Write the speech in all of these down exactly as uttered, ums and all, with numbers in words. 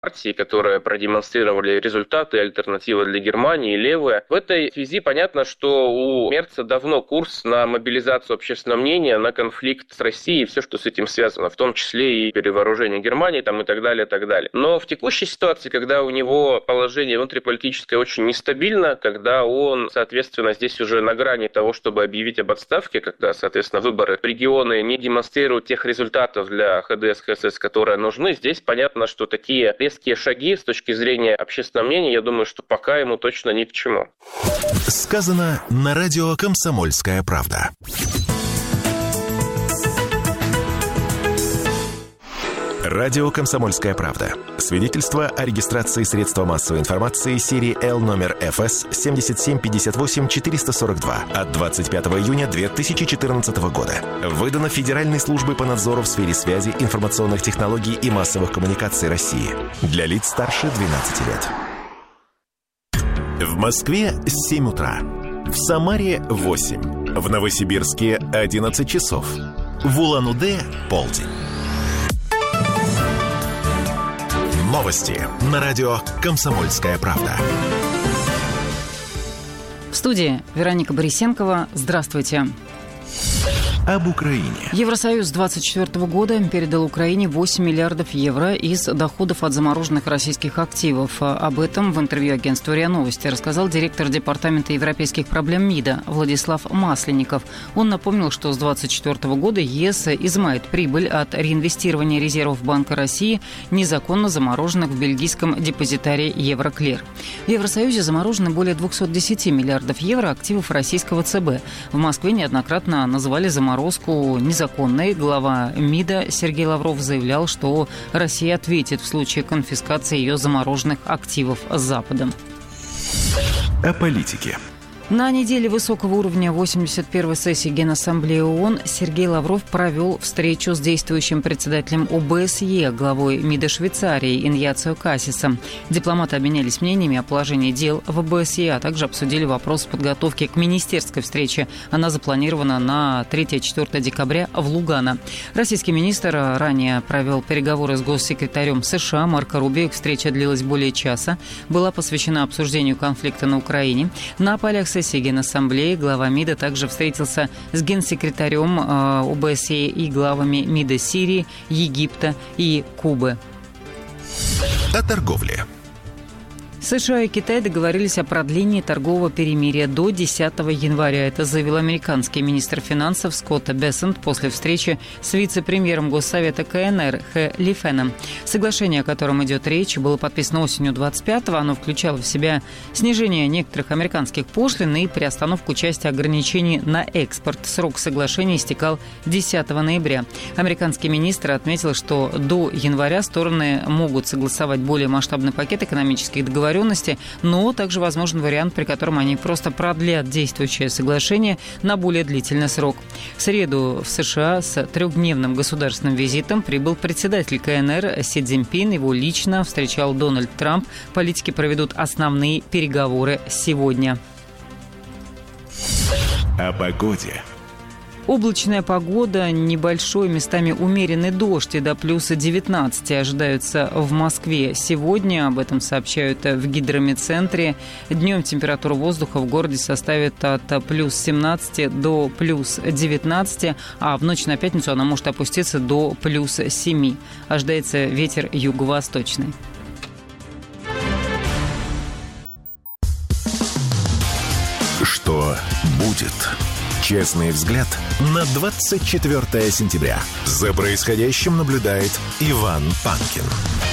партии, которые продемонстрировали результаты, альтернатива для Германии, левые. В этой связи понятно, что у Мерца давно курс на мобилизацию общественного мнения, на конфликт с Россией, все, что с этим связано, в том числе и перевооружение Германии там, и так далее, и так далее. Но в текущей ситуации, когда у него положение внутриполитическое очень нестабильно, когда он, соответственно, здесь уже на грани того, чтобы объявить об отставке, когда, соответственно, выборы в регионы не демонстрируют тех результатов для ХДС, ХСС, которые нужны, здесь понятно, что такие резкие шаги с точки зрения общественного мнения, я думаю, что пока ему точно ни к чему. Сказано на радио «Комсомольская правда». Радио «Комсомольская правда». Свидетельство о регистрации средства массовой информации серии Л номер эф эс семь семь пять восемь четыре сорок два от двадцать пятого июня две тысячи четырнадцатого года. Выдано Федеральной службой по надзору в сфере связи, информационных технологий и массовых коммуникаций России. Для лиц старше двенадцати лет. В Москве семь утра. В Самаре восемь. В Новосибирске одиннадцать часов. В Улан-Удэ полдень. Новости на радио «Комсомольская правда». В студии Вероника Борисенкова. Здравствуйте. Об Украине. Евросоюз с двадцать четвёртого года передал Украине восемь миллиардов евро из доходов от замороженных российских активов. Об этом в интервью агентству РИА Новости рассказал директор Департамента европейских проблем МИДа Владислав Масленников. Он напомнил, что с двадцать четвёртого года ЕС изымает прибыль от реинвестирования резервов Банка России, незаконно замороженных в бельгийском депозитарии Евроклир. В Евросоюзе заморожены более двести десять миллиардов евро активов российского ЦБ. В Москве неоднократно называли замороженными Заморозку незаконной. Глава МИДа Сергей Лавров заявлял, что Россия ответит в случае конфискации ее замороженных активов Западом. О политике. На неделе высокого уровня восемьдесят первой сессии Генассамблеи ООН Сергей Лавров провел встречу с действующим председателем О Бэ Эс Е, главой МИДа Швейцарии Иньяцио Кассисом. Дипломаты обменялись мнениями о положении дел в О Бэ Эс Е, а также обсудили вопрос подготовки к министерской встрече. Она запланирована на третье-четвёртое декабря в Лугано. Российский министр ранее провел переговоры с госсекретарем США Марко Рубио. Встреча длилась более часа. Была посвящена обсуждению конфликта на Украине. На полях сессии Генассамблеи глава МИДа также встретился с генсекретарем О Бэ Эс Е и главами МИДа Сирии, Египта и Кубы. О торговле. США и Китай договорились о продлении торгового перемирия до десятого января. Это заявил американский министр финансов Скотт Бессент после встречи с вице-премьером Госсовета Ка Эн Эр Хэ Лифеном. Соглашение, о котором идет речь, было подписано осенью двадцать пятого. Оно включало в себя снижение некоторых американских пошлин и приостановку части ограничений на экспорт. Срок соглашения истекал десятого ноября. Американский министр отметил, что до января стороны могут согласовать более масштабный пакет экономических договоренностей, но также возможен вариант, при котором они просто продлят действующее соглашение на более длительный срок. В среду в США с трехдневным государственным визитом прибыл председатель Ка Эн Эр Си Цзиньпин. Его лично встречал Дональд Трамп. Политики проведут основные переговоры сегодня. О погоде. Облачная погода, небольшой, местами умеренный дождь и до плюса девятнадцати ожидаются в Москве сегодня. Об этом сообщают в гидрометцентре. Днем температура воздуха в городе составит от плюс семнадцати до плюс девятнадцати, а в ночь на пятницу она может опуститься до плюс семи. Ожидается ветер юго-восточный. Что будет? Честный взгляд на двадцать четвёртое сентября. За происходящим наблюдает Иван Панкин.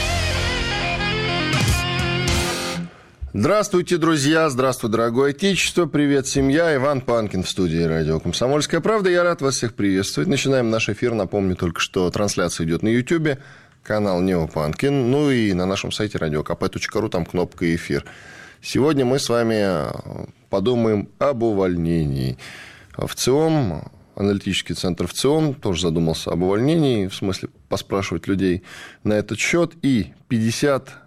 Здравствуйте, друзья! Здравствуй, дорогое отечество! Привет, семья! Иван Панкин в студии радио «Комсомольская правда». Я рад вас всех приветствовать. Начинаем наш эфир. Напомню только, что трансляция идет на Ютьюбе, канал Нео Панкин, ну и на нашем сайте радио ка пэ точка ру, там кнопка «Эфир». Сегодня мы с вами подумаем об увольнении. ВЦИОМ, аналитический центр ВЦИОМ тоже задумался об увольнении, в смысле поспрашивать людей на этот счет. И пятьдесят